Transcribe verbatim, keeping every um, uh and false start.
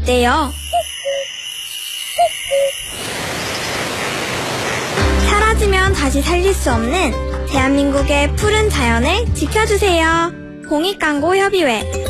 있대요. 사라지면 다시 살릴 수 없는 대한민국의 푸른 자연을 지켜주세요. 공익광고협의회